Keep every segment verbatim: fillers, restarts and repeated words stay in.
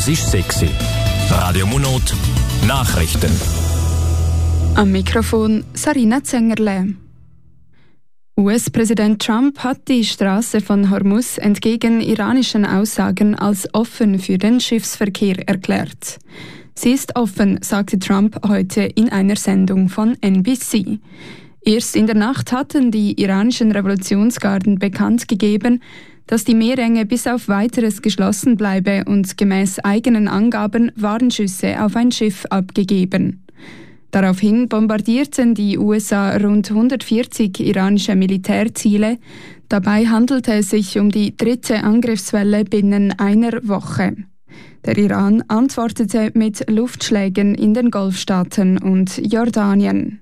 Es ist sechs Uhr. Radio Monot, Nachrichten. Am Mikrofon Sarina Zengerle. U S-Präsident Trump hat die Straße von Hormuz entgegen iranischen Aussagen als offen für den Schiffsverkehr erklärt. Sie ist offen, sagte Trump heute in einer Sendung von N B C. Erst in der Nacht hatten die iranischen Revolutionsgarden bekannt gegeben, dass die Meerenge bis auf Weiteres geschlossen bleibe und gemäß eigenen Angaben Warnschüsse auf ein Schiff abgegeben. Daraufhin bombardierten die U S A rund hundertvierzig iranische Militärziele. Dabei handelte es sich um die dritte Angriffswelle binnen einer Woche. Der Iran antwortete mit Luftschlägen in den Golfstaaten und Jordanien.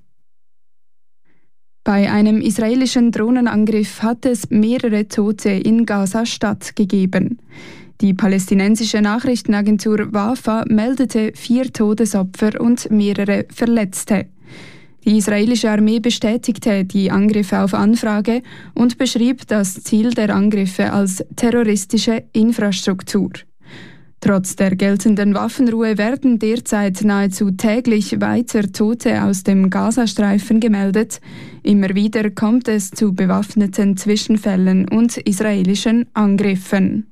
Bei einem israelischen Drohnenangriff hat es mehrere Tote in Gaza-Stadt gegeben. Die palästinensische Nachrichtenagentur Wafa meldete vier Todesopfer und mehrere Verletzte. Die israelische Armee bestätigte die Angriffe auf Anfrage und beschrieb das Ziel der Angriffe als terroristische Infrastruktur. Trotz der geltenden Waffenruhe werden derzeit nahezu täglich weiter Tote aus dem Gazastreifen gemeldet. Immer wieder kommt es zu bewaffneten Zwischenfällen und israelischen Angriffen.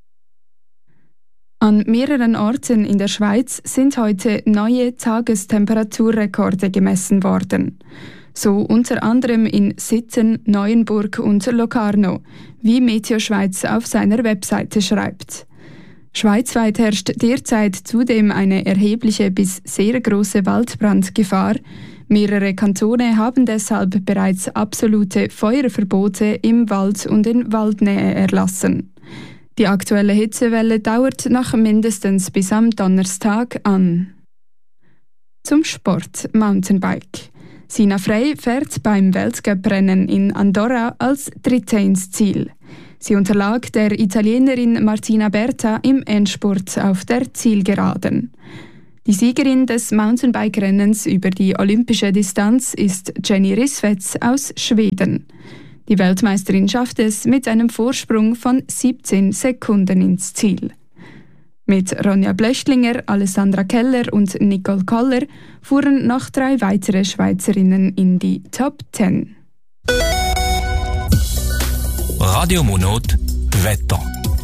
An mehreren Orten in der Schweiz sind heute neue Tagestemperaturrekorde gemessen worden. So unter anderem in Sitten, Neuenburg und Locarno, wie Meteoschweiz auf seiner Webseite schreibt. Schweizweit herrscht derzeit zudem eine erhebliche bis sehr große Waldbrandgefahr. Mehrere Kantone haben deshalb bereits absolute Feuerverbote im Wald und in Waldnähe erlassen. Die aktuelle Hitzewelle dauert noch mindestens bis am Donnerstag an. Zum Sport Mountainbike. Sina Frey fährt beim Weltcuprennen in Andorra als Dritte ins Ziel. Sie unterlag der Italienerin Martina Berta im Endspurt auf der Zielgeraden. Die Siegerin des Mountainbike-Rennens über die olympische Distanz ist Jenny Rissveds aus Schweden. Die Weltmeisterin schaffte es mit einem Vorsprung von siebzehn Sekunden ins Ziel. Mit Ronja Blöchtlinger, Alessandra Keller und Nicole Koller fuhren noch drei weitere Schweizerinnen in die Top zehn. Radio Monot, Wetter.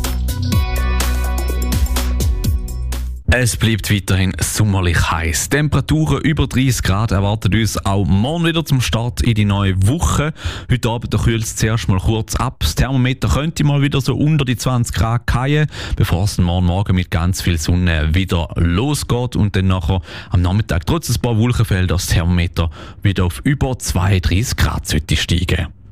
Es bleibt weiterhin sommerlich heiß. Temperaturen über dreißig Grad erwarten uns auch morgen wieder zum Start in die neue Woche. Heute Abend kühlt es zuerst mal kurz ab. Das Thermometer könnte mal wieder so unter die zwanzig Grad fallen, bevor es morgen Morgen mit ganz viel Sonne wieder losgeht und dann nachher am Nachmittag trotz ein paar Wolkenfeldern das Thermometer wieder auf über zweiunddreißig Grad sollte steigen.